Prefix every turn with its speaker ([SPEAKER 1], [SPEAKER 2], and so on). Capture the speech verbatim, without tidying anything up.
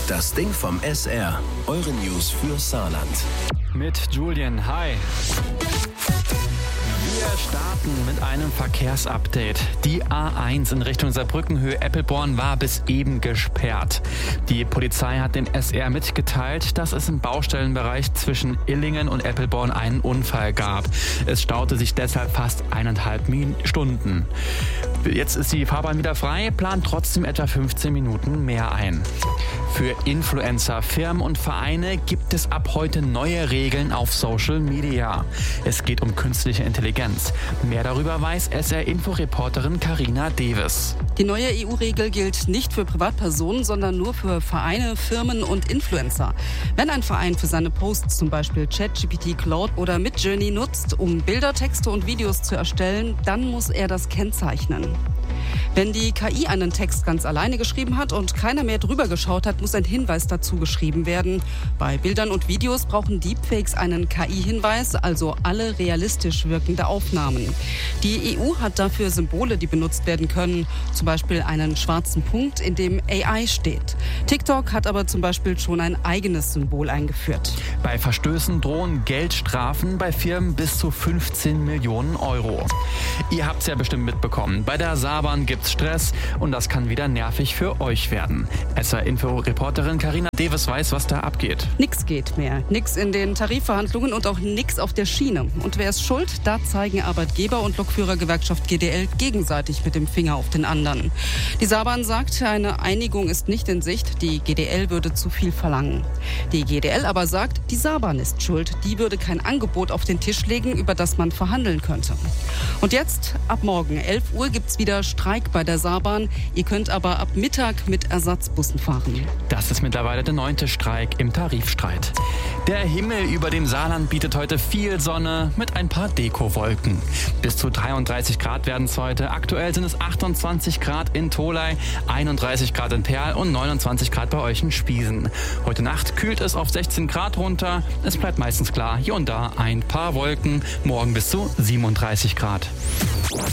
[SPEAKER 1] Das Ding vom S R. Eure News für Saarland.
[SPEAKER 2] Mit Julian, hi. Wir starten mit einem Verkehrsupdate. Die A eins in Richtung Saarbrücken-Höhe Eppelborn war bis eben gesperrt. Die Polizei hat dem S R mitgeteilt, dass es im Baustellenbereich zwischen Illingen und Eppelborn einen Unfall gab. Es staute sich deshalb fast eineinhalb Stunden. Jetzt ist die Fahrbahn wieder frei, plant trotzdem etwa fünfzehn Minuten mehr ein. Für Influencer, Firmen und Vereine gibt es ab heute neue Regeln auf Social Media. Es geht um künstliche Intelligenz. Mehr darüber weiß S R-Info-Reporterin Carina Deves.
[SPEAKER 3] Die neue E U-Regel gilt nicht für Privatpersonen, sondern nur für Vereine, Firmen und Influencer. Wenn ein Verein für seine Posts zum Beispiel ChatGPT, Claude oder Midjourney nutzt, um Bilder, Texte und Videos zu erstellen, dann muss er das kennzeichnen. Wenn die K I einen Text ganz alleine geschrieben hat und keiner mehr drüber geschaut hat, muss ein Hinweis dazu geschrieben werden. Bei Bildern und Videos brauchen Deepfakes einen K I-Hinweis, also alle realistisch wirkende Aufnahmen. Die E U hat dafür Symbole, die benutzt werden können, zum Beispiel einen schwarzen Punkt, in dem A I steht. TikTok hat aber zum Beispiel schon ein eigenes Symbol eingeführt.
[SPEAKER 2] Bei Verstößen drohen Geldstrafen bei Firmen bis zu fünfzehn Millionen Euro. Ihr habt's ja bestimmt mitbekommen. Bei der Saarbahn gibt's Stress und das kann wieder nervig für euch werden. S R-Info-Reporterin Carina Deves weiß, was da abgeht.
[SPEAKER 3] Nix geht mehr. Nix in den Tarifverhandlungen und auch nix auf der Schiene. Und wer ist schuld? Da zeigen Arbeitgeber und Lokführergewerkschaft G D L gegenseitig mit dem Finger auf den anderen. Die Saarbahn sagt, eine Einigung ist nicht in Sicht. Die G D L würde zu viel verlangen. Die G D L aber sagt, die Saarbahn ist schuld. Die würde kein Angebot auf den Tisch legen, über das man verhandeln könnte. Und jetzt, ab morgen, elf Uhr, gibt's wieder Streik bei der Saarbahn. Ihr könnt aber ab Mittag mit Ersatzbussen fahren.
[SPEAKER 2] Das ist mittlerweile der neunte Streik im Tarifstreit. Der Himmel über dem Saarland bietet heute viel Sonne mit ein paar Dekowolken. Bis zu dreiunddreißig Grad werden es heute. Aktuell sind es achtundzwanzig Grad in Tholey, einunddreißig Grad in Perl und neunundzwanzig Grad bei euch in Spiesen. Heute Nacht kühlt es auf sechzehn Grad runter. Es bleibt meistens klar, hier und da ein paar Wolken. Morgen bis zu siebenunddreißig Grad.